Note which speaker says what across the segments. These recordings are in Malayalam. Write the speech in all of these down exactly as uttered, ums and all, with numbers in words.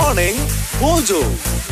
Speaker 1: Morning Mojo.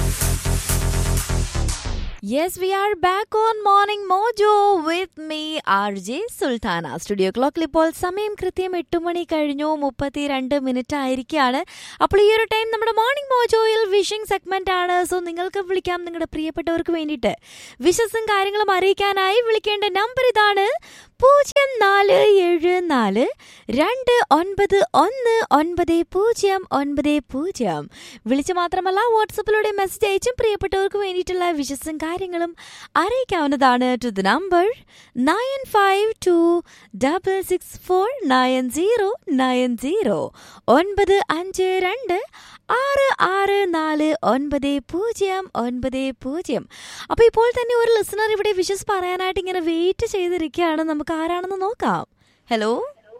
Speaker 2: Yes, we are back on Morning Mojo with me, R J Sultana. Studio ക്ലോക്കിൽ ഇപ്പോൾ സമയം കൃത്യം എട്ട് മണി കഴിഞ്ഞു മുപ്പത്തി രണ്ട് മിനിറ്റ് ആയിരിക്കുകയാണ്. അപ്പോൾ ഈ ഒരു ടൈം നമ്മുടെ മോർണിംഗ് മോജോയിൽ വിഷിംഗ് സെഗ്മെന്റ് ആണ്. സോ നിങ്ങൾക്ക് വിളിക്കാം നിങ്ങളുടെ പ്രിയപ്പെട്ടവർക്ക് വേണ്ടിയിട്ട് വിഷസും കാര്യങ്ങളും അറിയിക്കാനായി. വിളിക്കേണ്ട നമ്പർ ഇതാണ് പൂജ്യം നാല് ഏഴ് നാല് രണ്ട് ഒൻപത് ഒന്ന് ഒൻപത് പൂജ്യം ഒൻപത് പൂജ്യം. വിളിച്ച് മാത്രമല്ല വാട്സപ്പിലൂടെ മെസ്സേജ് അയച്ചും പ്രിയപ്പെട്ടവർക്ക് വേണ്ടിയിട്ടുള്ള വിഷസും കാര്യങ്ങളും അറിയിക്കാവുന്നതാണ്. To the number nine five to double six four nine zero nine zero ഒൻപത് അഞ്ച് രണ്ട് ആറ് ആറ് നാല് ഒൻപത് പൂജ്യം ഒൻപത് പൂജ്യം. അപ്പൊ ഇപ്പോൾ തന്നെ ഒരു ലിസണർ ഇവിടെ വിഷസ് പറയാനായിട്ട് ഇങ്ങനെ വെയിറ്റ് ചെയ്തിരിക്കുകയാണ്. നമുക്ക് ആരാണെന്ന് നോക്കാം. Hello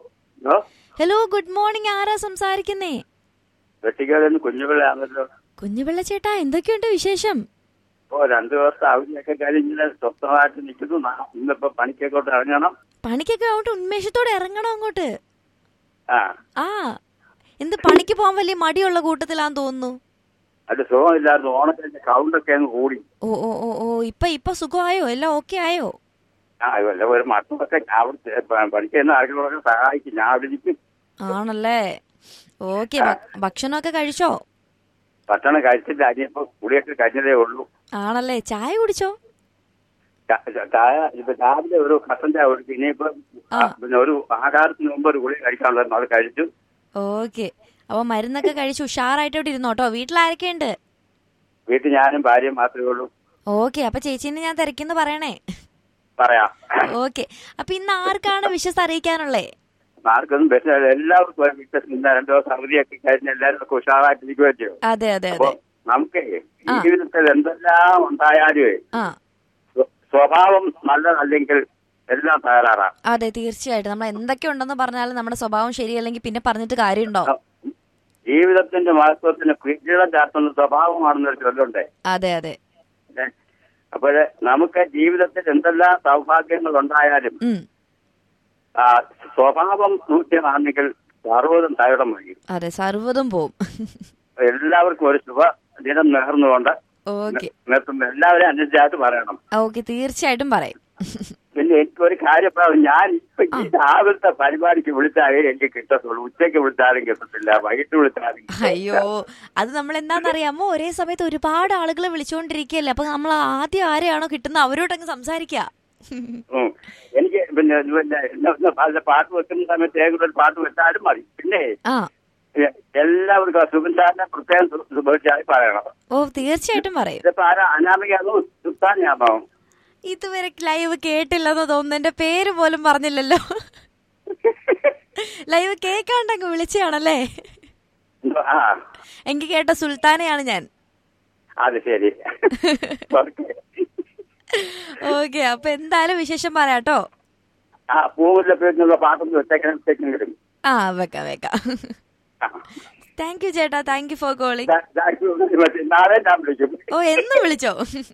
Speaker 2: hello good morning. ആരാ സംസാരിക്കുന്നേ?
Speaker 3: കുഞ്ഞുപിള്ളയാണല്ലോ.
Speaker 2: കുഞ്ഞുപിള്ള ചേട്ടാ, എന്തൊക്കെയുണ്ട് വിശേഷം?
Speaker 3: ഓ രണ്ടു ദിവസം അവധിയൊക്കെ കഴിഞ്ഞ് സ്വസ്ഥമായിട്ട് നിൽക്കുന്നു. ഇന്നിപ്പോ പണിക്കൊക്കെ ഇറങ്ങണം.
Speaker 2: പണിക്കൊക്കെ അങ്ങോട്ട് ഉന്മേഷത്തോടെ ഇറങ്ങണം അങ്ങോട്ട്.
Speaker 3: ആ
Speaker 2: ആ എന്ത് പണിക്ക് പോകാൻ വലിയ മടിയുള്ള കൂട്ടത്തിലാന്ന് തോന്നുന്നു.
Speaker 3: അത് സുഖമില്ലായിരുന്നു. ഓണത്തിന്റെ കൗണ്ടൊക്കെ അങ്ങ് കൂടി.
Speaker 2: ഓ ഓ ഓ ഓ ഇപ്പൊ ഇപ്പൊ സുഖമായോ? എല്ലാം ഓക്കെ ആയോ?
Speaker 3: ആ വല്ല ഒരു മക്കളൊക്കെ അവിടെ പഠിക്കുന്ന ആളുകളൊക്കെ സഹായിക്കും. ഞാൻ അവിടെ ഇരിക്കും.
Speaker 2: ആണല്ലേ? ഓക്കെ. ഭക്ഷണമൊക്കെ കഴിച്ചോ?
Speaker 3: ഭക്ഷണം കഴിച്ചില്ല. അനിയപ്പോ കുളിയൊക്കെ കഴിഞ്ഞതേ ഉള്ളൂ.
Speaker 2: ആണല്ലേ? ചായ കുടിച്ചോ?
Speaker 3: ചായ ഇപ്പൊ രാവിലെ ഒരു കട്ടൻ ചായ കുടിച്ചു. ഇനിയിപ്പോ പിന്നെ ഒരു ആഹാരത്തിന് മുമ്പ് ഒരു കുളി കഴിക്കാനുള്ളായിരുന്നു. അത് കഴിച്ചു.
Speaker 2: ഓക്കെ. അപ്പൊ മരുന്നൊക്കെ കഴിച്ചു ഉഷാറായിട്ട് ഇവിടെ ഇരുന്നോട്ടോ. വീട്ടിലാരൊക്കെ ഉണ്ട്?
Speaker 3: വീട്ടിൽ ഞാനും ഭാര്യയും മാത്രമേ ഉള്ളൂ.
Speaker 2: ഓക്കെ. അപ്പൊ ചേച്ചീനെ ഞാൻ തിരക്കിന്ന് പറയണേ.
Speaker 3: പറയാം.
Speaker 2: ഓക്കെ. അപ്പൊ ഇന്ന് ആർക്കാണ് വിശ്വസ് അറിയിക്കാനുള്ളേ?
Speaker 3: ആർക്കൊന്നും പറ്റില്ല. എല്ലാവർക്കും വിശ്വസ് ഇന്ന് രണ്ടു ദിവസം അവധിയൊക്കെ കഴിഞ്ഞ് എല്ലാവരും ഉഷാറായിട്ടിരിക്കുമല്ലോ.
Speaker 2: അതെ അതെ അതെ.
Speaker 3: നമുക്ക് ജീവിതത്തിൽ എന്തെല്ലാം ഉണ്ടായാലും സ്വഭാവം നല്ലതല്ലെങ്കിൽ എല്ലാം തകരാറാണ്.
Speaker 2: അതെ തീർച്ചയായിട്ടും. നമ്മൾ എന്തൊക്കെ ഉണ്ടെന്ന് പറഞ്ഞാലും നമ്മുടെ സ്വഭാവം ശരിയല്ലെങ്കിൽ പിന്നെ പറഞ്ഞിട്ട് കാര്യമുണ്ടോ?
Speaker 3: ജീവിതത്തിന്റെ മഹത്വത്തിന് കിരീടം ചാർത്തുന്ന സ്വഭാവമാണെന്നൊരു ചൊല്ലുണ്ടേ.
Speaker 2: അതെ അതെ.
Speaker 3: അപ്പോഴ് നമുക്ക് ജീവിതത്തിൽ എന്തെല്ലാം സൗഭാഗ്യങ്ങൾ ഉണ്ടായാലും സ്വഭാവം നൂറ്റമാണെങ്കിൽ സർവ്വതും തകടം വഴി.
Speaker 2: അതെ, സർവ്വതും പോവും.
Speaker 3: എല്ലാവർക്കും ഒരു ശുഭ ദിനം നേർന്നുകൊണ്ട് നിർത്തുന്ന എല്ലാവരെയും അനുസരിച്ചായിട്ട് പറയണം.
Speaker 2: ഓക്കെ, തീർച്ചയായിട്ടും പറയും.
Speaker 3: പിന്നെ എനിക്കൊരു കാര്യം പറയാം. ഞാൻ ഇപ്പൊ ഈ രാവിലത്തെ പരിപാടിക്ക് വിളിച്ചാലേ എനിക്ക് കിട്ടത്തുള്ളൂ. ഉച്ചയ്ക്ക് വിളിച്ചാലും കിട്ടത്തില്ല, വൈകിട്ട് വിളിച്ചാലും.
Speaker 2: അയ്യോ, അത് നമ്മൾ എന്താണെന്നറിയാമോ, ഒരേ സമയത്ത് ഒരുപാട് ആളുകൾ വിളിച്ചുകൊണ്ടിരിക്കുകയല്ലേ. അപ്പൊ നമ്മൾ ആദ്യം ആരെയാണോ കിട്ടുന്നത് അവരോടങ്ങ് സംസാരിക്കുക.
Speaker 3: എനിക്ക് പിന്നെ പിന്നെ പാട്ട് വെക്കുന്ന സമയത്ത് ഏതൊരു പാട്ട് വെച്ചാലും മതി. പിന്നെ എല്ലാവർക്കും സുബിൻ സാറിനെ പ്രത്യേകം ശുഭേച്ഛയായി പറയണം.
Speaker 2: ഓ തീർച്ചയായിട്ടും പറയും.
Speaker 3: ഇതിപ്പോ ആരാ? അനാമികയാണോ സുൽത്താനിയാണോ?
Speaker 2: ഇതുവരെ ലൈവ് കേട്ടില്ലെന്ന് തോന്നുന്നു. എന്റെ പേര് പോലും പറഞ്ഞില്ലല്ലോ. ലൈവ് കേൾക്കാണ്ടങ്ങ് വിളിച്ചാണല്ലേ? എനിക്ക് കേട്ട സുൽത്താനയാണ് ഞാൻ.
Speaker 3: അത് ശരി.
Speaker 2: ഓക്കെ, അപ്പൊ എന്തായാലും വിശേഷം പറയാട്ടോ.
Speaker 3: ആ പൂവിലുള്ള പാട്ടൊന്നും വെച്ചേക്കെങ്കിലും.
Speaker 2: ആ വെക്കാം വെക്കാം. താങ്ക് യു ചേട്ടാ, താങ്ക് യു ഫോർ കോളിംഗ്. ഓ എന്ന് വിളിച്ചോ?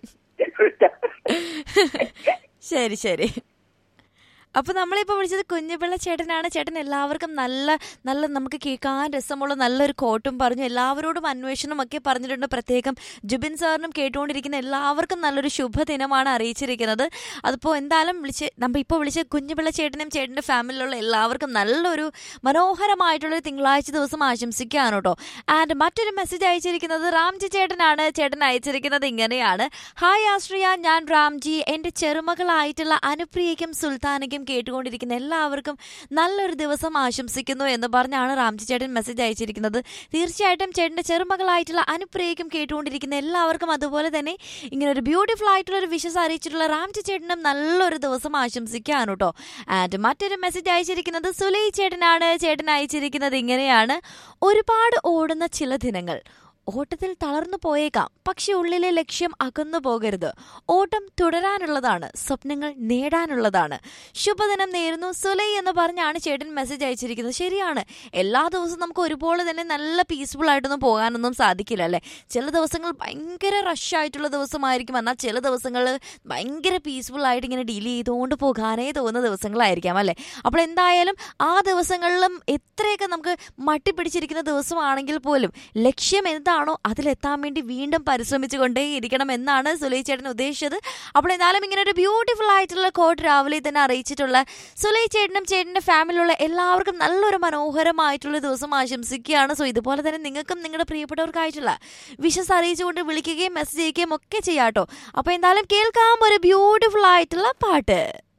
Speaker 2: ശരി ശരി. അപ്പൊ നമ്മളിപ്പോ വിളിച്ചത് കുഞ്ഞുപിള്ള ചേട്ടനാണ്. ചേട്ടൻ എല്ലാവർക്കും നല്ല നല്ല നമുക്ക് കേൾക്കാൻ രസമുള്ള നല്ലൊരു കോട്ടും പറഞ്ഞു. എല്ലാവരോടും അന്വേഷണം ഒക്കെ പറഞ്ഞിട്ടുണ്ട്. പ്രത്യേകം ജുബിൻ സാറിനും കേട്ടുകൊണ്ടിരിക്കുന്ന എല്ലാവർക്കും നല്ലൊരു ശുഭദിനമാണ് അറിയിച്ചിരിക്കുന്നത്. അതിപ്പോ എന്തായാലും വിളിച്ച് നമ്മൾ ഇപ്പോൾ വിളിച്ച കുഞ്ഞുപിള്ള ചേട്ടനും ചേട്ടൻ്റെ ഫാമിലിയിലുള്ള എല്ലാവർക്കും നല്ലൊരു മനോഹരമായിട്ടുള്ളൊരു തിങ്കളാഴ്ച ദിവസം ആശംസിക്കുകയാണ് കേട്ടോ. ആൻഡ് മറ്റൊരു മെസ്സേജ് അയച്ചിരിക്കുന്നത് റാംജി ചേട്ടനാണ്. ചേട്ടൻ അയച്ചിരിക്കുന്നത് ഇങ്ങനെയാണ്: ഹായ് ആശ്രിയ, ഞാൻ റാംജി. എൻ്റെ ചെറുമകളായിട്ടുള്ള അനുപ്രിയയ്ക്കും സുൽത്താനയ്ക്കും കേട്ടുകൊണ്ടിരിക്കുന്ന എല്ലാവർക്കും നല്ലൊരു ദിവസം ആശംസിക്കുന്നു എന്ന് പറഞ്ഞാണ് റാംജി ചേട്ടൻ മെസ്സേജ് അയച്ചിരിക്കുന്നത്. തീർച്ചയായിട്ടും ചേട്ടൻ്റെ ചെറുമകളായിട്ടുള്ള അനുപ്രിയയ്ക്കും കേട്ടുകൊണ്ടിരിക്കുന്ന എല്ലാവർക്കും അതുപോലെ തന്നെ ഇങ്ങനെ ഒരു ബ്യൂട്ടിഫുൾ ആയിട്ടുള്ള ഒരു വിഷസ് അറിയിച്ചിട്ടുള്ള റാംജി ചേട്ടനും നല്ലൊരു ദിവസം ആശംസിക്കാണ് കേട്ടോ. ആൻഡ് മറ്റൊരു മെസ്സേജ് അയച്ചിരിക്കുന്നത് സുലൈ ചേട്ടനാണ്. ചേട്ടൻ അയച്ചിരിക്കുന്നത് ഇങ്ങനെയാണ്: ഒരുപാട് ഓടുന്ന ചില ദിനങ്ങൾ ഓട്ടത്തിൽ തളർന്നു പോയേക്കാം, പക്ഷെ ഉള്ളിലെ ലക്ഷ്യം അകന്നു പോകരുത്. ഓട്ടം തുടരാനുള്ളതാണ്, സ്വപ്നങ്ങൾ നേടാനുള്ളതാണ്. ശുഭദിനം നേരുന്നു സുലൈ എന്ന് പറഞ്ഞാണ് ചേട്ടൻ മെസ്സേജ് അയച്ചിരിക്കുന്നത്. ശരിയാണ്, എല്ലാ ദിവസവും നമുക്ക് ഒരുപോലെ തന്നെ നല്ല പീസ്ഫുൾ ആയിട്ടൊന്നും പോകാനൊന്നും സാധിക്കില്ല അല്ലേ. ചില ദിവസങ്ങൾ ഭയങ്കര റഷായിട്ടുള്ള ദിവസമായിരിക്കും, എന്നാൽ ചില ദിവസങ്ങൾ ഭയങ്കര പീസ്ഫുൾ ആയിട്ട് ഇങ്ങനെ ഡീൽ ചെയ്തുകൊണ്ട് പോകാനേ തോന്നുന്ന ദിവസങ്ങളായിരിക്കാം അല്ലേ. അപ്പോൾ എന്തായാലും ആ ദിവസങ്ങളിലും എത്രയൊക്കെ നമുക്ക് മട്ടി പിടിച്ചിരിക്കുന്ന ദിവസമാണെങ്കിൽ പോലും ലക്ഷ്യം എന്താ എന്താണോ അതിലെത്താൻ വേണ്ടി വീണ്ടും പരിശ്രമിച്ചു കൊണ്ടേയിരിക്കണം എന്നാണ് സുലൈ ചേട്ടൻ ഉദ്ദേശിച്ചത്. അപ്പോൾ എന്നാലും ഇങ്ങനെ ഒരു ബ്യൂട്ടിഫുൾ ആയിട്ടുള്ള കോട്ട് രാവിലെ തന്നെ അറിയിച്ചിട്ടുള്ള സുലൈ ചേട്ടനും ചേട്ടൻ്റെ ഫാമിലിയിലുള്ള എല്ലാവർക്കും നല്ലൊരു മനോഹരമായിട്ടുള്ള ദിവസം ആശംസിക്കുകയാണ്. സോ ഇതുപോലെ തന്നെ നിങ്ങൾക്കും നിങ്ങളുടെ പ്രിയപ്പെട്ടവർക്കായിട്ടുള്ള വിഷസ് അറിയിച്ചുകൊണ്ട് വിളിക്കുകയും മെസ്സേജ് ചെയ്യുകയും ഒക്കെ ചെയ്യാട്ടോ. അപ്പോൾ എന്തായാലും കേൾക്കാം ഒരു ബ്യൂട്ടിഫുൾ ആയിട്ടുള്ള പാട്ട്.